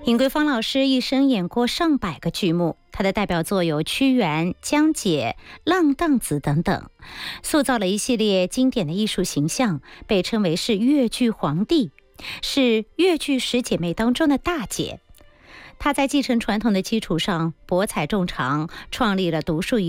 尹桂芳老师一生演过上百个剧目，她的代表作有《屈原》《江姐》《浪荡子》等等，塑造了一系列经典的艺术形象，被称为是粤剧皇帝，是粤剧十姐妹当中的大姐。她在继承传统的基础上，博采众长，创立了独树一